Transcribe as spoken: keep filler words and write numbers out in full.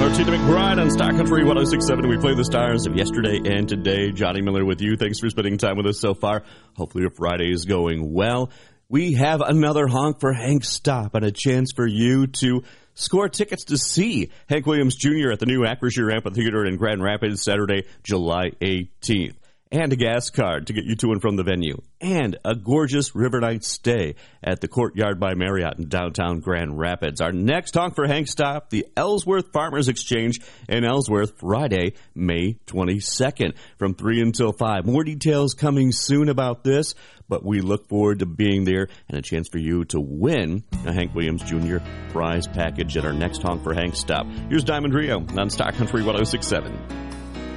Martina McBride on Star Country one oh six point seven. We play the stars of yesterday and today. Johnny Miller with you. Thanks for spending time with us so far. Hopefully your Friday is going well. We have another honk for Hank Stop and a chance for you to score tickets to see Hank Williams Junior at the new Acrisure Amphitheater in Grand Rapids Saturday, July eighteenth. And a gas card to get you to and from the venue. And a gorgeous river night stay at the Courtyard by Marriott in downtown Grand Rapids. Our next honk for Hank Stop, the Ellsworth Farmers Exchange in Ellsworth, Friday, May twenty-second, from three until five. More details coming soon about this, but we look forward to being there and a chance for you to win a Hank Williams Junior prize package at our next honk for Hank Stop. Here's Diamond Rio on Star Country one oh six point seven.